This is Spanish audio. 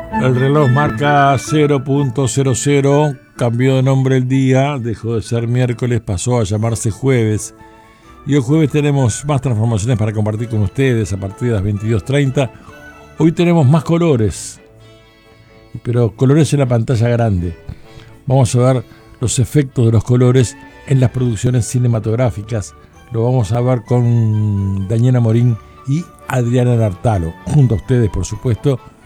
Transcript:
El reloj marca 0.00, cambió de nombre el día, dejó de ser miércoles, pasó a llamarse jueves. Y hoy jueves tenemos más transformaciones para compartir con ustedes a partir de las 22:30. Hoy tenemos más colores, pero colores en la pantalla grande. Vamos a ver los efectos de los colores en las producciones cinematográficas. Lo vamos a ver con Daniela Morín y Adriana Nartalo. Junto a ustedes, por supuesto,